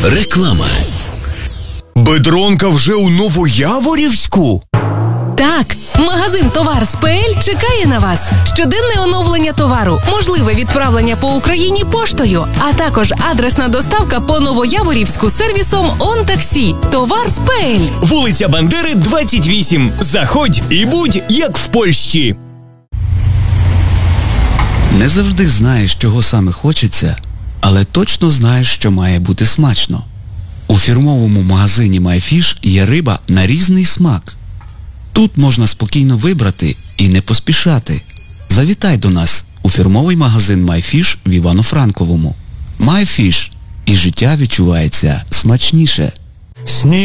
Реклама. Бедронка вже у Новояворівську? Так, магазин «Товар з ПЛ» чекає на вас. Щоденне оновлення товару, можливе відправлення по Україні поштою, а також адресна доставка по Новояворівську сервісом «ОнТаксі». «Товар з ПЛ». Вулиця Бандери, 28. Заходь і будь як в Польщі. Не завжди знаєш, чого саме хочеться, але точно знаєш, що має бути смачно. У фірмовому магазині MyFish є риба на різний смак. Тут можна спокійно вибрати і не поспішати. Завітай до нас у фірмовий магазин MyFish в Івано-Франковому. MyFish. І життя відчувається смачніше.